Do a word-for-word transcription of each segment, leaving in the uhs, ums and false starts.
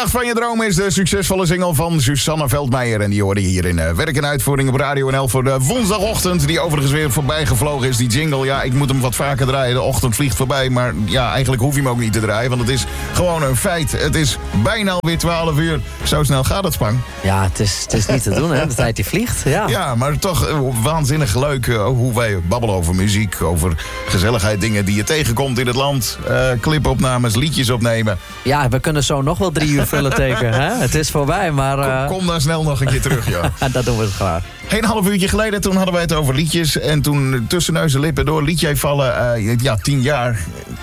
Nacht van je droom is de succesvolle single van Susanne Veldmeijer. En die hoorde je hier in uh, Werk en Uitvoering op Radio N L voor de woensdagochtend. Die overigens weer voorbij gevlogen is, die jingle. Ja, ik moet hem wat vaker draaien. De ochtend vliegt voorbij. Maar ja, eigenlijk hoef je hem ook niet te draaien. Want het is gewoon een feit. Het is bijna alweer twaalf uur. Zo snel gaat het, Spang. Ja, het is, het is niet te doen, hè. De tijd die vliegt, ja. Ja, maar toch uh, waanzinnig leuk uh, hoe wij babbelen over muziek. Over gezelligheid, dingen die je tegenkomt in het land. Uh, clipopnames, liedjes opnemen. Ja, we kunnen zo nog wel drie uur vullen teken. Hè? Het is voorbij, maar... Uh... Kom, kom dan snel nog een keer terug, joh. Dat doen we het graag. Een half uurtje geleden, toen hadden wij het over liedjes. En toen tussen neus en lippen door liet jij vallen... Uh, ja, tien jaar.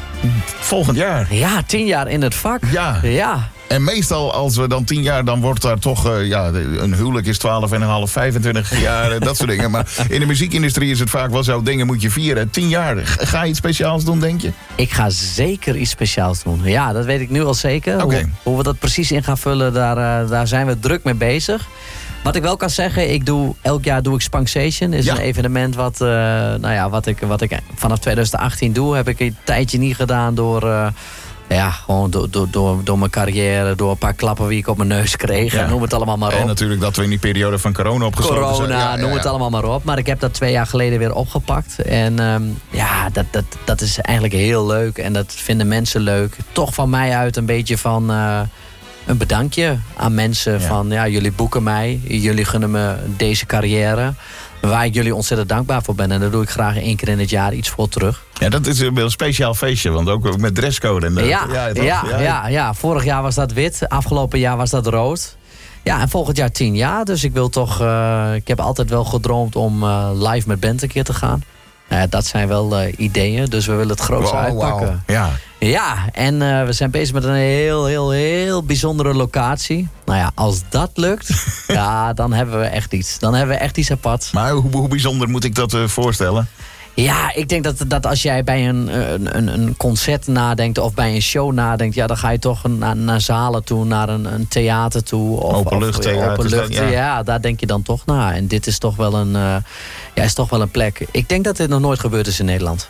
Volgend jaar. Ja, tien jaar in het vak. Ja. Ja. En meestal als we dan tien jaar, dan wordt daar toch... Uh, ja, een huwelijk is twaalf en een half, vijfentwintig jaar, dat soort dingen. Maar in de muziekindustrie is het vaak wel zo, dingen moet je vieren. tien jaar, ga je iets speciaals doen, denk je? Ik ga zeker iets speciaals doen. Ja, dat weet ik nu al zeker. Okay. Hoe, hoe we dat precies in gaan vullen, daar, uh, daar zijn we druk mee bezig. Wat ik wel kan zeggen, ik doe, elk jaar doe ik Spanksation. Dat is ja. een evenement wat, uh, nou ja, wat, ik, wat ik vanaf twintig achttien doe. Heb ik een tijdje niet gedaan door... Uh, Ja, gewoon door, door, door, door mijn carrière, door een paar klappen die ik op mijn neus kreeg. Ja. Noem het allemaal maar op. En natuurlijk dat we in die periode van corona opgesloten corona, zijn. Corona, ja, noem ja, ja. het allemaal maar op. Maar ik heb dat twee jaar geleden weer opgepakt. En um, ja, dat, dat, dat is eigenlijk heel leuk. En dat vinden mensen leuk. Toch van mij uit een beetje van... Uh, een bedankje aan mensen ja. van... ja, jullie boeken mij, jullie gunnen me deze carrière... waar ik jullie ontzettend dankbaar voor ben. En daar doe ik graag één keer in het jaar iets voor terug. Ja, dat is wel een speciaal feestje, want ook met dresscode. En ja, ja, ja, ja, ja, ja, vorig jaar was dat wit, afgelopen jaar was dat rood. Ja, en volgend jaar tien jaar. Dus ik wil toch... Uh, ik heb altijd wel gedroomd om uh, live met band een keer te gaan. Uh, dat zijn wel uh, ideeën, dus we willen het grootste wow, uitpakken. Wow. Ja. Ja, en uh, we zijn bezig met een heel, heel, heel bijzondere locatie. Nou ja, als dat lukt, ja, dan hebben we echt iets. Dan hebben we echt iets apart. Maar hoe, hoe bijzonder moet ik dat uh, voorstellen? Ja, ik denk dat, dat als jij bij een, een, een concert nadenkt of bij een show nadenkt... ja, dan ga je toch naar, naar zalen toe, naar een, een theater toe. Of, openluchttheater. Openlucht, ja. ja, daar denk je dan toch naar. En dit is toch wel een, uh, ja, is toch wel een plek. Ik denk dat dit nog nooit gebeurd is in Nederland.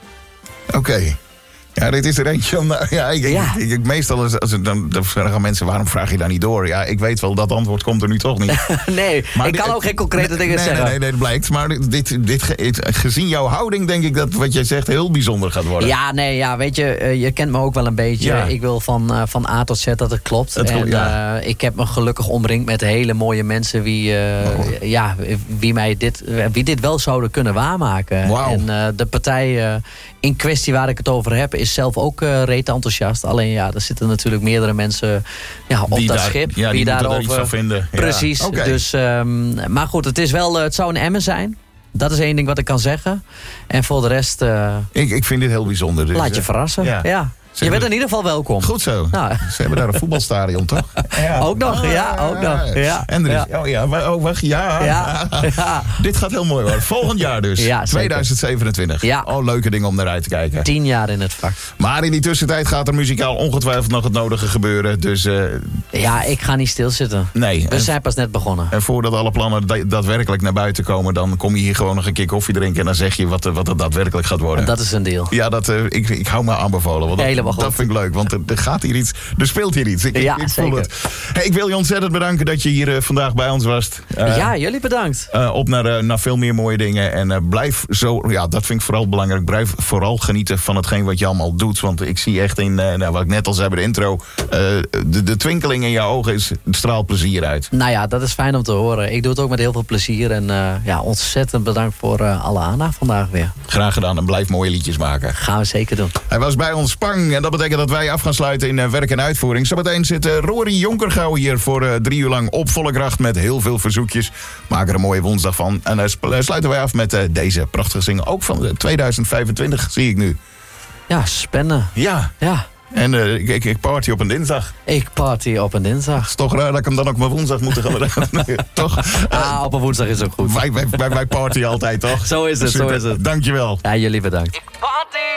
Oké. Okay. Ja, dit is er eentje om... Ja, ik, ja. Ik, ik, meestal als, als het, dan, dan vragen mensen, waarom vraag je daar niet door? Ja, ik weet wel, dat antwoord komt er nu toch niet. nee, maar ik dit, kan ook geen concrete nee, dingen nee, zeggen. Nee, nee, nee, dat blijkt. Maar dit, dit, gezien jouw houding denk ik dat wat jij zegt heel bijzonder gaat worden. Ja, nee, ja, weet je, je kent me ook wel een beetje. Ja. Ik wil van, uh, van A tot Z dat het klopt. Het, en ja. uh, ik heb me gelukkig omringd met hele mooie mensen wie, uh, oh. ja, wie, mij dit, wie dit wel zouden kunnen waarmaken. Wow. En uh, de partij uh, in kwestie waar ik het over heb... is zelf ook uh, reet enthousiast. Alleen ja, er zitten natuurlijk meerdere mensen ja, op die dat daar, schip. Ja, die, die daarover daar iets van vinden. Precies. Ja. Okay. Dus, um, maar goed, het is wel, uh, het zou een Emmen zijn. Dat is één ding wat ik kan zeggen. En voor de rest... Uh, ik, ik vind dit heel bijzonder. Dus, laat je verrassen. Ja. ja. Je bent in ieder geval welkom. Goed zo. Nou. Ze hebben daar een voetbalstadion, toch? Ja. Ook nog, ja, ook nog. Ja. En er is, ja. oh ja, oh, wacht, ja. Ja. ja. Dit gaat heel mooi worden. Volgend jaar dus, ja, tweeduizend zevenentwintig. Ja. Oh, leuke dingen om naar uit te kijken. Tien jaar in het vak. Maar in die tussentijd gaat er muzikaal ongetwijfeld nog het nodige gebeuren. Dus, uh, ja, ik ga niet stilzitten. Nee. We zijn pas net begonnen. En voordat alle plannen da- daadwerkelijk naar buiten komen... dan kom je hier gewoon nog een keer koffie drinken... en dan zeg je wat, wat het daadwerkelijk gaat worden. En dat is een deal. Ja, dat, uh, ik, ik hou me aanbevolen. Want dat, Helemaal goed. Dat vind ik leuk. Want er, er gaat hier iets, er speelt hier iets. Ik, ja, ik, ik zeker. voel het. Hey, ik wil je ontzettend bedanken dat je hier uh, vandaag bij ons was. Uh, ja, jullie bedankt. Uh, op naar, uh, naar veel meer mooie dingen. En uh, blijf zo, ja, dat vind ik vooral belangrijk. Blijf vooral genieten van hetgeen wat je allemaal doet. Want ik zie echt in, uh, nou, wat ik net al zei bij de intro... Uh, de, de twinkeling in je ogen is, straalt plezier uit. Nou ja, dat is fijn om te horen. Ik doe het ook met heel veel plezier. En uh, ja, ontzettend bedankt voor uh, alle aandacht vandaag weer. Graag gedaan en blijf mooie liedjes maken. Gaan we zeker doen. Hij was bij ons Spang. En dat betekent dat wij af gaan sluiten in uh, Werk en Uitvoering. Zometeen zit uh, Rory Jonkergouw hier voor uh, drie uur lang op volle kracht met heel veel verzoekjes. Maak er een mooie woensdag van. En uh, sp- uh, sluiten wij af met uh, deze prachtige single. Ook van uh, tweeduizend vijfentwintig zie ik nu. Ja, spannend. Ja. Ja. En uh, ik, ik party op een dinsdag. Ik party op een dinsdag. Het is toch raar dat ik hem dan ook maar woensdag moet gaan. Toch? Ah, op een woensdag is ook goed. Wij, wij, wij, wij party altijd, toch? Zo is het, Super. zo is het. Dankjewel. Ja, jullie bedankt.